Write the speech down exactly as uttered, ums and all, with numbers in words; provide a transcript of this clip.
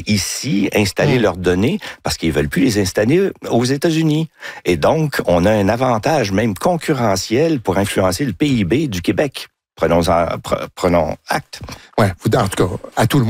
ici, installer mmh. leurs données, parce qu'ils veulent plus les installer aux États-Unis. Et donc, on a un avantage même concurrentiel pour influencer le P I B du Québec. Prenons, en, prenons acte. Ouais, en tout cas, à tout le moins.